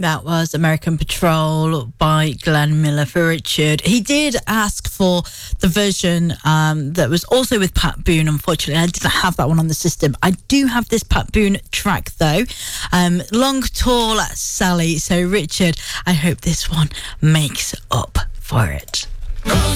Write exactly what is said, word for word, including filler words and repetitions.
That was American Patrol by Glenn Miller for Richard. He did ask for the version um, that was also with Pat Boone. Unfortunately, I didn't have that one on the system. I do have this Pat Boone track, though. Um, Long Tall Sally. So, Richard, I hope this one makes up for it.